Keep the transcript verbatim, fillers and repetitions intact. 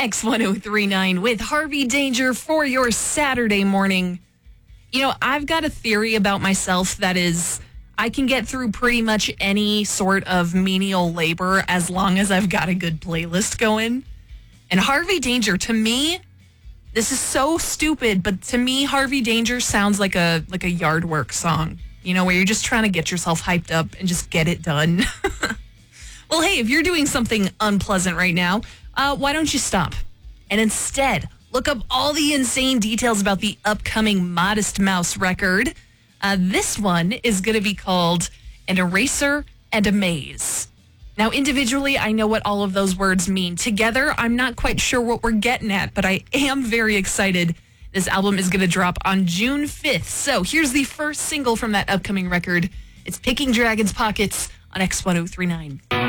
X ten thirty-nine with Harvey Danger for your Saturday morning. You know, I've got a theory about myself that is, I can get through pretty much any sort of menial labor as long as I've got a good playlist going. And Harvey Danger, to me, this is so stupid, but to me, Harvey Danger sounds like a like a yard work song. You know, where you're just trying to get yourself hyped up and just get it done. Well, hey, if you're doing something unpleasant right now, uh, why don't you stop? And instead, look up all the insane details about the upcoming Modest Mouse record. Uh, this one is going to be called An Eraser and a Maze. Now, individually, I know what all of those words mean. Together, I'm not quite sure what we're getting at, but I am very excited. This album is going to drop on June fifth. So here's the first single from that upcoming record. It's Picking Dragon's Pockets on X ten thirty-nine.